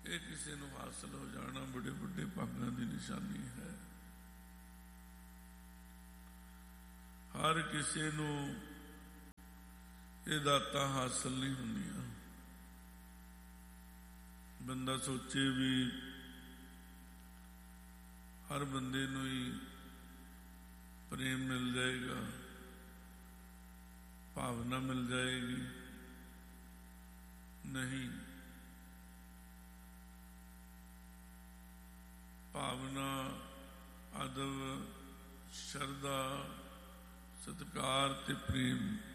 ਇਹ ਕਿਸੇ ਨੂੰ ਹਾਸਲ ਹੋ ਜਾਣਾ ਬੜੇ ਵੱਡੇ ਭਾਗਾਂ ਦੀ ਨਿਸ਼ਾਨੀ ਹੈ। ਹਰ ਕਿਸੇ ਨੂੰ ਇਹ ਦਾਤਾਂ ਹਾਸਲ ਨਹੀਂ ਹੁੰਦੀਆਂ। ਬੰਦਾ ਸੋਚੇ ਵੀ ਹਰ ਬੰਦੇ ਨੂੰ ਹੀ ਪ੍ਰੇਮ ਮਿਲ ਜਾਏਗਾ, ਭਾਵਨਾ ਮਿਲ ਜਾਏਗੀ, ਨਹੀਂ। ਭਾਵਨਾ, ਅਦਬ, ਸ਼ਰਧਾ, ਸਤਿਕਾਰ ਤੇ ਪ੍ਰੇਮ